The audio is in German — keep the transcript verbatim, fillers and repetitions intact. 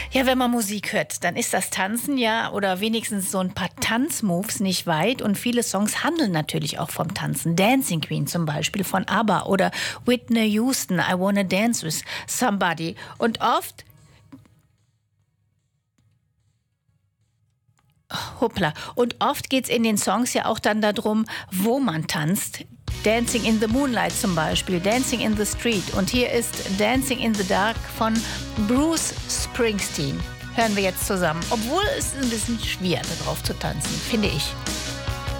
Ja, wenn man Musik hört, dann ist das Tanzen ja oder wenigstens so ein paar Tanzmoves nicht weit. Und viele Songs handeln natürlich auch vom Tanzen. Dancing Queen zum Beispiel von ABBA oder Whitney Houston, I Wanna Dance with Somebody. Und oft Hoppla. Und oft geht es in den Songs ja auch dann darum, wo man tanzt. Dancing in the Moonlight zum Beispiel, Dancing in the Street. Und hier ist Dancing in the Dark von Bruce Springsteen. Hören wir jetzt zusammen. Obwohl es ein bisschen schwer, darauf zu tanzen, finde ich.